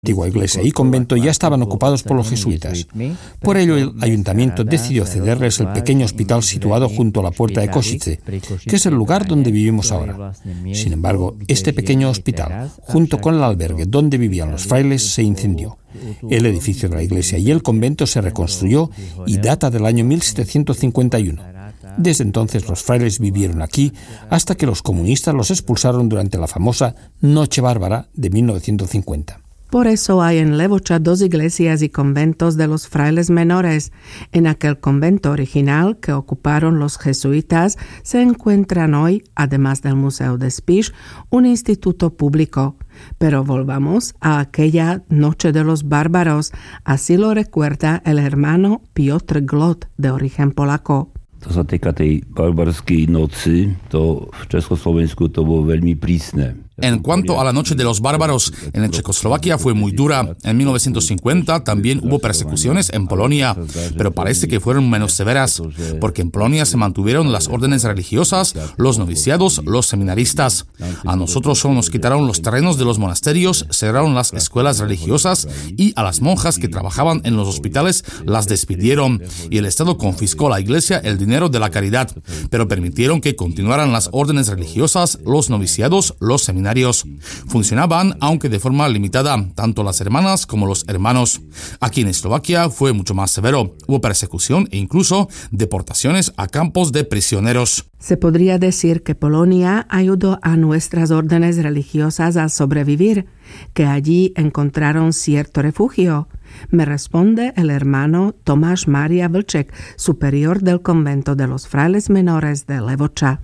antigua iglesia y convento ya estaban ocupados por los jesuitas. Por ello, el ayuntamiento decidió cederles el pequeño hospital situado junto a la puerta de Košice, que es el lugar donde vivimos ahora. Sin embargo, este pequeño hospital, junto con el albergue donde vivían los frailes, se incendió. El edificio de la iglesia y el convento se reconstruyó y data del año 1751. Desde entonces los frailes vivieron aquí hasta que los comunistas los expulsaron durante la famosa Noche Bárbara de 1950. Por eso hay en Levoča 2 iglesias y conventos de los frailes menores. En aquel convento original que ocuparon los jesuitas se encuentran hoy, además del Museo de Spiš, un instituto público. Pero volvamos a aquella Noche de los Bárbaros, así lo recuerda el hermano Piotr Glot, de origen polaco. To sa týka tej barbarskej noci, to v Československu to bolo veľmi prísne. En cuanto a la Noche de los Bárbaros, en Checoslovaquia fue muy dura. En 1950 también hubo persecuciones en Polonia, pero parece que fueron menos severas, porque en Polonia se mantuvieron las órdenes religiosas, los noviciados, los seminaristas. A nosotros solo nos quitaron los terrenos de los monasterios, cerraron las escuelas religiosas y a las monjas que trabajaban en los hospitales las despidieron, y el Estado confiscó a la iglesia el dinero de la caridad, pero permitieron que continuaran las órdenes religiosas, los noviciados, los seminarios. Funcionaban, aunque de forma limitada, tanto las hermanas como los hermanos. Aquí en Eslovaquia fue mucho más severo. Hubo persecución e incluso deportaciones a campos de prisioneros. Se podría decir que Polonia ayudó a nuestras órdenes religiosas a sobrevivir, que allí encontraron cierto refugio. Me responde el hermano Tomáš Mária Vlček, superior del convento de los frailes menores de Levoča.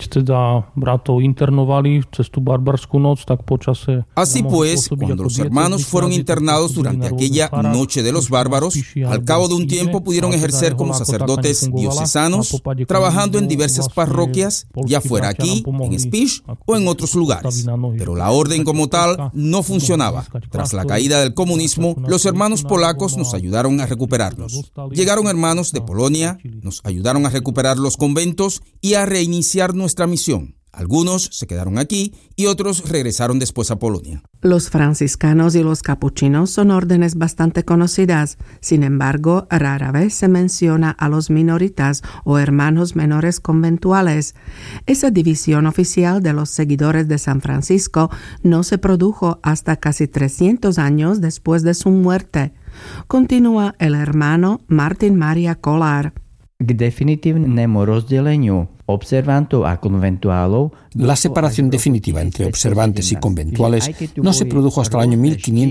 Así pues, cuando los hermanos fueron internados durante aquella Noche de los Bárbaros, al cabo de un tiempo pudieron ejercer como sacerdotes diocesanos, trabajando en diversas parroquias, ya fuera aquí, en Spiš o en otros lugares. Pero la orden como tal no funcionaba. Tras la caída del comunismo, los hermanos polacos nos ayudaron a recuperarnos. Llegaron hermanos de Polonia, nos ayudaron a recuperar los conventos y a reiniciar nuestra misión. Algunos se quedaron aquí y otros regresaron después a Polonia. Los franciscanos y los capuchinos son órdenes bastante conocidas. Sin embargo, rara vez se menciona a los minoritas o hermanos menores conventuales. Esa división oficial de los seguidores de San Francisco no se produjo hasta casi 300 años después de su muerte. Continúa el hermano Martin Maria Kollár. K definitívnemu rozdeleniu observantov a konventuálov. La separación definitiva entre observantes y conventuales no se produjo hasta el año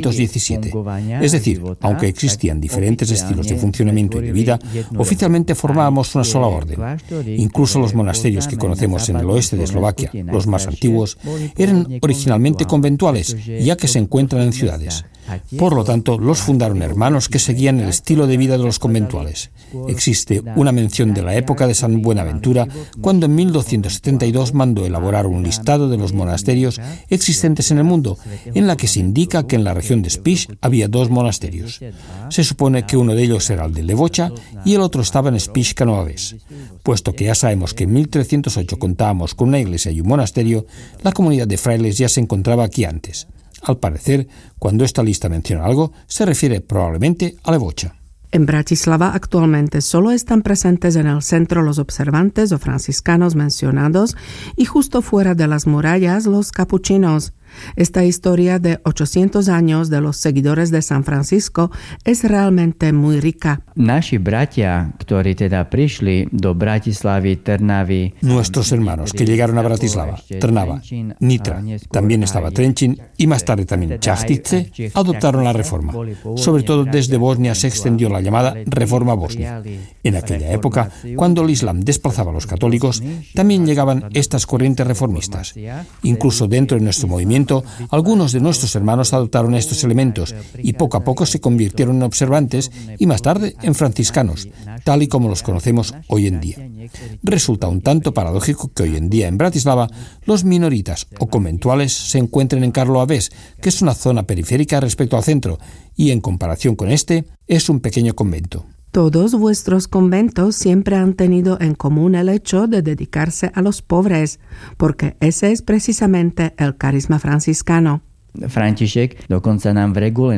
1517. Es decir, aunque existían diferentes estilos de funcionamiento y de vida, oficialmente formábamos una sola orden. Incluso los monasterios que conocemos en el oeste de Eslovaquia, los más antiguos, eran originalmente conventuales, ya que se encuentran en ciudades. Por lo tanto, los fundaron hermanos que seguían el estilo de vida de los conventuales. Existe una mención de la época de San Buenaventura, cuando en 1272 mandó elaborar un listado de los monasterios existentes en el mundo, en la que se indica que en la región de Spiš había 2 monasterios. Se supone que uno de ellos era el de Levoča y el otro estaba en Spišská Nová Ves. Puesto que ya sabemos que en 1308 contábamos con una iglesia y un monasterio, la comunidad de frailes ya se encontraba aquí antes. Al parecer, cuando esta lista menciona algo, se refiere probablemente a Levoča. En Bratislava actualmente solo están presentes en el centro los observantes o franciscanos mencionados y justo fuera de las murallas los capuchinos. Esta historia de 800 años de los seguidores de San Francisco es realmente muy rica. Naši bratia, ktorí teda prišli do Bratislavy, Trnavy. Nuestros hermanos que llegaron a Bratislava, Trnava, Nitra, también estaba Trenčín y más tarde también Častice, adoptaron la reforma. Sobre todo desde Bosnia se extendió la llamada Reforma Bosnia. En aquella época, cuando el Islam desplazaba a los católicos, también llegaban estas corrientes reformistas. Incluso dentro de nuestro movimiento, algunos de nuestros hermanos adoptaron estos elementos y poco a poco se convirtieron en observantes y más tarde en franciscanos, tal y como los conocemos hoy en día. Resulta un tanto paradójico que hoy en día en Bratislava los minoritas o conventuales se encuentren en Karlová Ves, que es una zona periférica respecto al centro, y en comparación con este es un pequeño convento. Todos vuestros conventos siempre han tenido en común el hecho de dedicarse a los pobres, porque ese es precisamente el carisma franciscano. František dokonca nám v regule